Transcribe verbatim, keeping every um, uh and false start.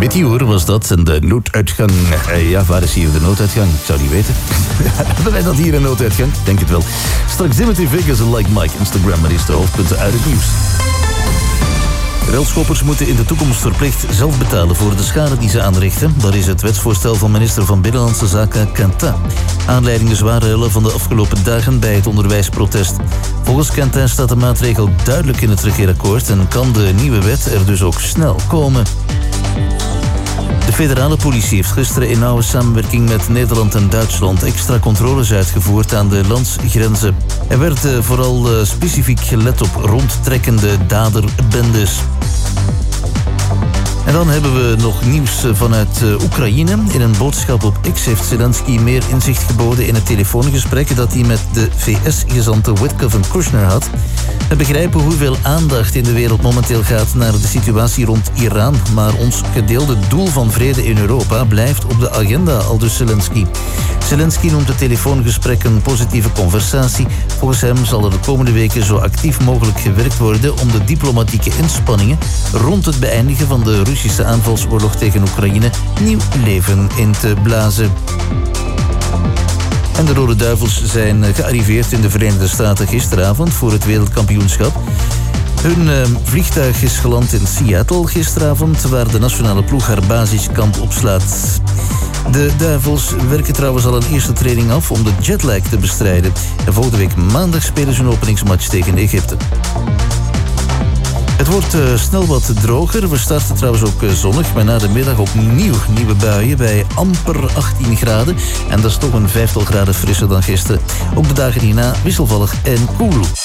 Meteor was dat en de nooduitgang. Uh, ja, waar is hier de nooduitgang? Ik zou niet weten. Hebben wij dat hier een nooduitgang? Denk het wel. Straks Dimitri Vegas en Like Mike. Instagram, maar eerst de hoofdpunten uit het nieuws. Relschoppers moeten in de toekomst verplicht zelf betalen voor de schade die ze aanrichten. Dat is het wetsvoorstel van minister van Binnenlandse Zaken Quentin. Aanleiding de zware rellen van de afgelopen dagen bij het onderwijsprotest. Volgens Quentin staat de maatregel duidelijk in het regeerakkoord en kan de nieuwe wet er dus ook snel komen. De federale politie heeft gisteren in nauwe samenwerking met Nederland en Duitsland extra controles uitgevoerd aan de landsgrenzen. Er werd uh, vooral uh, specifiek gelet op rondtrekkende daderbendes. En dan hebben we nog nieuws vanuit uh, Oekraïne. In een boodschap op X heeft Zelensky meer inzicht geboden in het telefoongesprek dat hij met de V S-gezante Witkoff en Kushner had. We begrijpen hoeveel aandacht in de wereld momenteel gaat naar de situatie rond Iran, maar ons gedeelde doel van vrede in Europa blijft op de agenda, aldus Zelensky. Zelensky noemt het telefoongesprek een positieve conversatie. Volgens hem zal er de komende weken zo actief mogelijk gewerkt worden om de diplomatieke inspanningen rond het beëindigen van de Russische aanvalsoorlog tegen Oekraïne nieuw leven in te blazen. En de Rode Duivels zijn gearriveerd in de Verenigde Staten gisteravond voor het wereldkampioenschap. Hun uh, vliegtuig is geland in Seattle gisteravond, waar de nationale ploeg haar basiskamp opslaat. De Duivels werken trouwens al een eerste training af om de jetlag te bestrijden. En volgende week maandag spelen ze een openingsmatch tegen Egypte. Het wordt uh, snel wat droger. We starten trouwens ook uh, zonnig, maar na de middag opnieuw nieuwe buien bij amper achttien graden. En dat is toch een vijftal graden frisser dan gisteren. Ook de dagen hierna wisselvallig en koel.